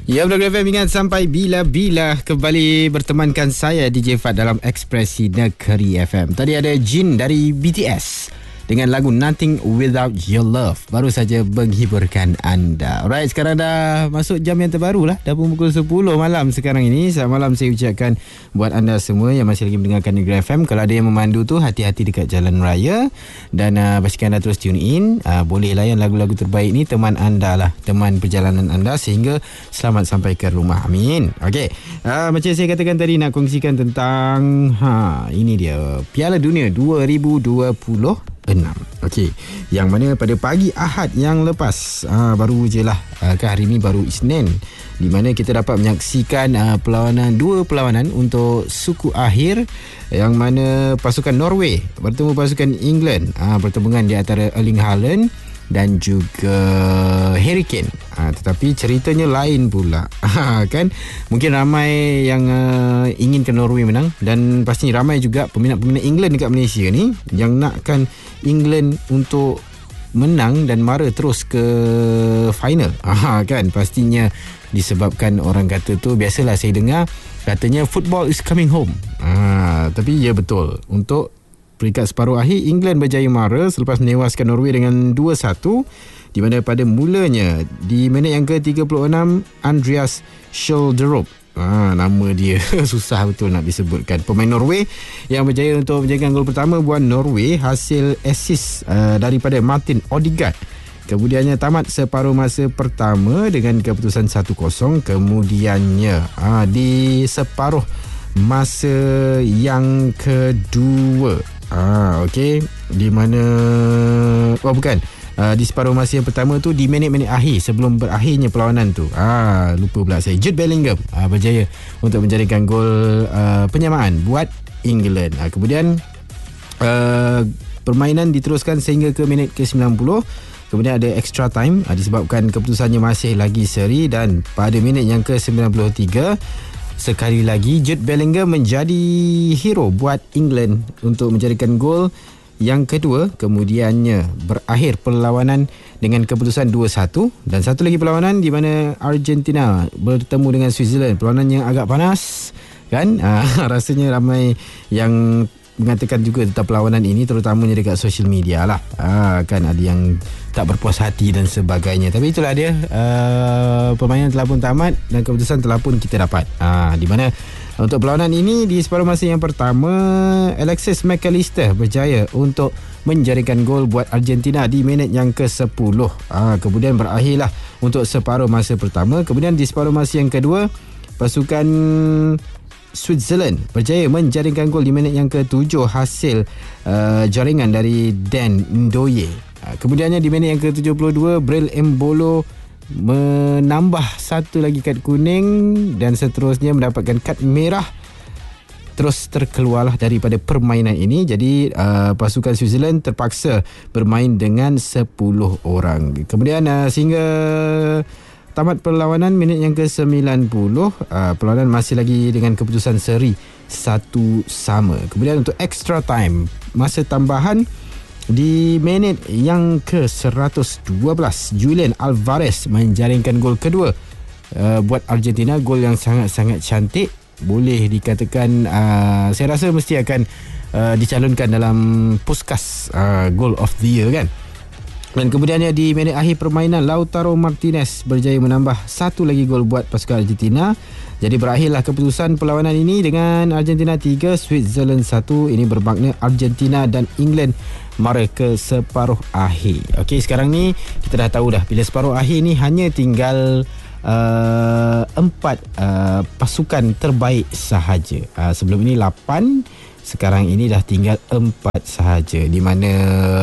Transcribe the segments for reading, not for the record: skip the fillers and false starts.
Ya, Blog FM ingat sampai bila-bila kembali bertemankan saya DJ Fad dalam Ekspresi Negeri FM. Tadi ada Jin dari BTS dengan lagu Nothing Without Your Love. Baru saja menghiburkan anda. Alright, sekarang dah masuk jam yang terbaru lah. Dah pun pukul 10 malam sekarang ini. Selamat malam saya ucapkan buat anda semua yang masih lagi mendengarkan Negeri FM. Kalau ada yang memandu tu, hati-hati dekat jalan raya. Dan pastikan anda terus tune in. Boleh layan lagu-lagu terbaik ni, teman anda lah, teman perjalanan anda sehingga selamat sampai ke rumah. Amin. Okey. Macam saya katakan tadi, nak kongsikan tentang ini dia, Piala Dunia 2026. Okey, yang mana pada pagi Ahad yang lepas, baru je lah, hari ni baru Isnin, di mana kita dapat menyaksikan dua perlawanan untuk suku akhir, yang mana pasukan Norway bertemu pasukan England. Pertembungan di antara Erling Haaland dan juga Harry Kane. Tetapi ceritanya lain pula. Kan, mungkin ramai yang inginkan Norway menang, dan pastinya ramai juga peminat-peminat England dekat Malaysia ni yang nakkan England untuk menang dan mara terus ke final. Kan, pastinya disebabkan orang kata tu, biasalah saya dengar katanya football is coming home. Tapi ya, betul. Untuk peringkat separuh akhir, England berjaya mara selepas menewaskan Norway dengan 2-1, di mana pada mulanya di minit yang ke-36, Andreas Schjelderup, nama dia susah betul nak disebutkan, pemain Norway yang berjaya untuk menjaga gol pertama buat Norway hasil assist daripada Martin Odegaard. Kemudiannya tamat separuh masa pertama dengan keputusan 1-0. Kemudiannya di separuh masa yang kedua, okey, di mana di separuh masa yang pertama tu, di minit-minit akhir sebelum berakhirnya perlawanan tu, lupa pula saya, Jude Bellingham berjaya untuk menjadikan gol penyamaan buat England. Kemudian permainan diteruskan sehingga ke minit ke-90. Kemudian ada extra time disebabkan keputusannya masih lagi seri, dan pada minit yang ke-93 sekali lagi Jude Bellingham menjadi hero buat England untuk menjadikan gol yang kedua. Kemudiannya berakhir perlawanan dengan keputusan 2-1. Dan satu lagi perlawanan di mana Argentina bertemu dengan Switzerland. Perlawanan yang agak panas, kan? Rasanya ramai yang mengatakan juga tentang perlawanan ini, terutamanya dekat social media lah. Kan ada yang tak berpuas hati dan sebagainya. Tapi itulah dia, permainan telah pun tamat dan keputusan telah pun kita dapat. Di mana untuk perlawanan ini, di separuh masa yang pertama, Alexis McAllister berjaya untuk menjaringkan gol buat Argentina di minit yang ke-10. Kemudian berakhirlah untuk separuh masa pertama. Kemudian di separuh masa yang kedua, pasukan Switzerland berjaya menjaringkan gol di minit yang ke-7 hasil jaringan dari Dan Ndoye. Kemudiannya di minit yang ke-72, Bril Embolo menambah satu lagi kad kuning dan seterusnya mendapatkan kad merah. Terus terkeluarlah daripada permainan ini. Jadi pasukan Switzerland terpaksa bermain dengan 10 orang. Kemudian sehingga tamat perlawanan minit yang ke-90, perlawanan masih lagi dengan keputusan seri 1-1. Kemudian untuk extra time, masa tambahan, di minit yang ke-112, Julian Alvarez menjaringkan gol kedua buat Argentina. Gol yang sangat-sangat cantik. Boleh dikatakan saya rasa mesti akan dicalonkan dalam Puskas Goal of the Year, kan? Dan kemudiannya di minit akhir permainan, Lautaro Martinez berjaya menambah satu lagi gol buat pasukan Argentina. Jadi berakhirlah keputusan perlawanan ini dengan Argentina 3, Switzerland 1. Ini bermakna Argentina dan England mara ke separuh akhir. Okey, sekarang ni kita dah tahu dah, bila separuh akhir ni hanya tinggal 4 pasukan terbaik sahaja. Sebelum ini 8, sekarang ini dah tinggal 4 sahaja, di mana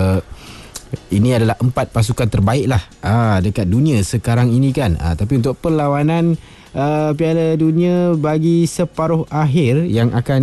ini adalah 4 pasukan terbaik lah dekat dunia sekarang ini, kan. Tapi untuk perlawanan Piala Dunia bagi separuh akhir yang akan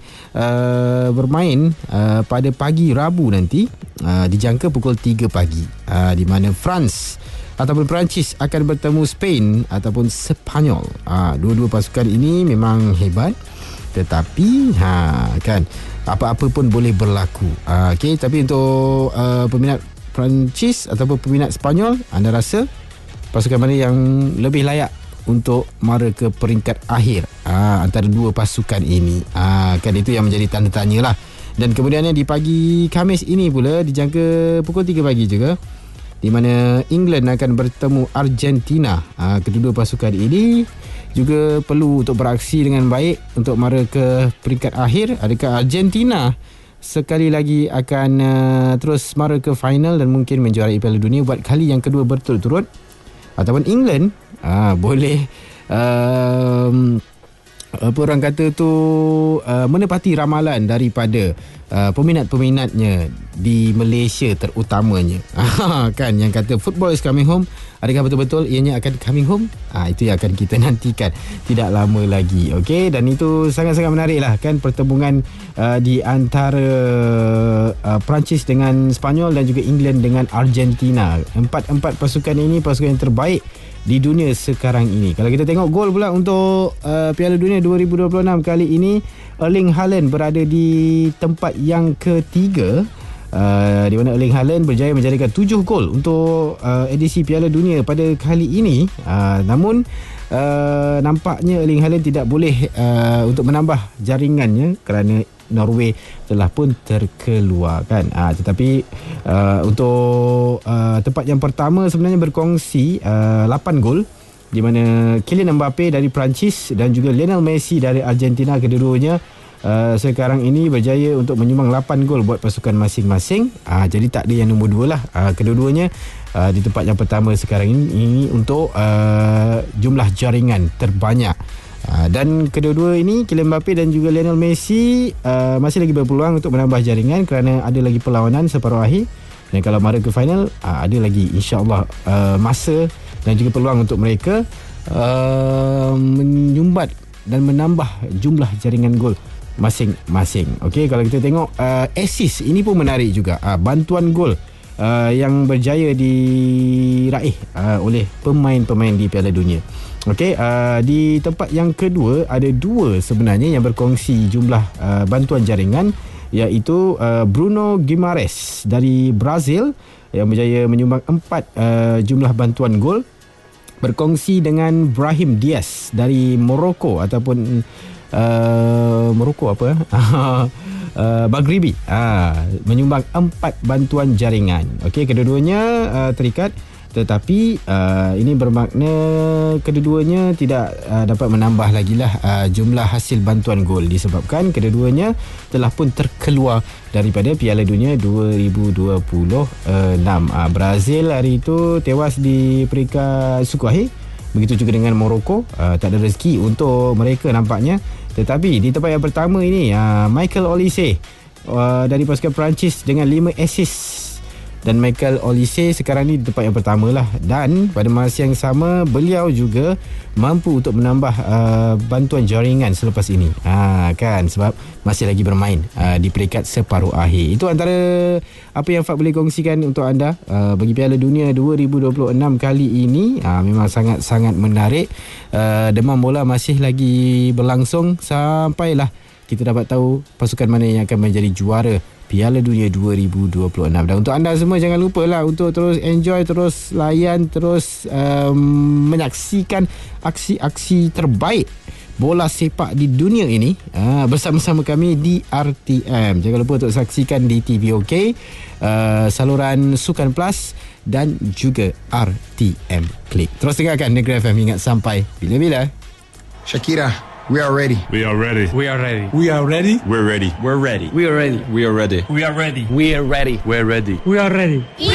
bermain pada pagi Rabu nanti, dijangka pukul 3 pagi, di mana France ataupun Perancis akan bertemu Spain ataupun Sepanyol. Dua-dua pasukan ini memang hebat, tetapi kan apa-apa pun boleh berlaku. Okey, tapi untuk peminat Perancis ataupun peminat Sepanyol, anda rasa pasukan mana yang lebih layak untuk mara ke peringkat akhir antara dua pasukan ini. Kan itu yang menjadi tanda tanya lah. Dan kemudiannya di pagi Khamis ini pula dijangka pukul 3 pagi juga, di mana England akan bertemu Argentina. Kedua-dua pasukan ini juga perlu untuk beraksi dengan baik untuk mara ke peringkat akhir. Adakah Argentina sekali lagi akan terus mara ke final dan mungkin menjuarai Piala Dunia buat kali yang kedua berturut-turut, ataupun England boleh apa orang kata tu menepati ramalan daripada peminat-peminatnya di Malaysia terutamanya. Kan yang kata football is coming home, adakah betul-betul ianya akan coming home? Itu yang akan kita nantikan tidak lama lagi. Okey, dan itu sangat-sangat menarik lah kan, pertembungan di antara Perancis dengan Sepanyol dan juga England dengan Argentina. Empat pasukan ini pasukan yang terbaik di dunia sekarang ini. Kalau kita tengok gol pula untuk Piala Dunia 2026 kali ini, Erling Haaland berada di tempat yang ketiga, di mana Erling Haaland berjaya menjadikan 7 gol untuk edisi Piala Dunia pada kali ini. Namun nampaknya Erling Haaland tidak boleh untuk menambah jaringannya kerana Norway telah pun terkeluar kan. Tetapi untuk tempat yang pertama sebenarnya berkongsi 8 gol, di mana Kylian Mbappe dari Perancis dan juga Lionel Messi dari Argentina, kedua-duanya sekarang ini berjaya untuk menyumbang 8 gol buat pasukan masing-masing. Jadi tak ada yang nombor 2 lah. Kedua-duanya di tempat yang pertama sekarang ini untuk jumlah jaringan terbanyak. Dan kedua-dua ini, Kylian Mbappe dan juga Lionel Messi, masih lagi berpeluang untuk menambah jaringan kerana ada lagi perlawanan separuh akhir. Dan kalau mara ke final, ada lagi insya-Allah masa dan juga peluang untuk mereka menyumbat dan menambah jumlah jaringan gol masing-masing. Okey, kalau kita tengok assist ini pun menarik juga. Bantuan gol yang berjaya diraih oleh pemain-pemain di Piala Dunia. Okey, di tempat yang kedua ada 2 sebenarnya yang berkongsi jumlah bantuan jaringan, iaitu Bruno Guimaraes dari Brazil yang berjaya menyumbang 4 jumlah bantuan gol, berkongsi dengan Brahim Diaz dari Morocco ataupun Morocco apa Maghribi, menyumbang 4 bantuan jaringan. Okey, kedua-duanya terikat, tetapi ini bermakna kedua-duanya tidak dapat menambah lagi lah jumlah hasil bantuan gol, disebabkan kedua-duanya telah pun terkeluar daripada Piala Dunia 2026. Brazil hari itu tewas di peringkat suku akhir. Begitu juga dengan Morocco, tak ada rezeki untuk mereka nampaknya. Tetapi di tempat yang pertama ini, Michael Olise dari pasukan Perancis dengan 5 assist. Dan Michael Olise sekarang ni di tempat yang pertama lah. Dan pada masa yang sama, beliau juga mampu untuk menambah bantuan jaringan selepas ini. Kan, sebab masih lagi bermain di peringkat separuh akhir. Itu antara apa yang Fad boleh kongsikan untuk anda bagi Piala Dunia 2026 kali ini. Memang sangat-sangat menarik. Demam bola masih lagi berlangsung sampailah kita dapat tahu pasukan mana yang akan menjadi juara Piala Dunia 2026. Dan untuk anda semua, jangan lupa lah untuk terus enjoy, terus layan, terus menyaksikan aksi-aksi terbaik bola sepak di dunia ini bersama-sama kami di RTM. Jangan lupa untuk saksikan di TVOK, saluran Sukan Plus dan juga RTM Klik. Terus dengarkan Negeri FM hingga sampai bila-bila. Shakira, we are ready. We are ready. We are ready. We are ready. We're ready. We're ready. We are ready. We are ready. We are ready. We are ready. We're ready. We are ready.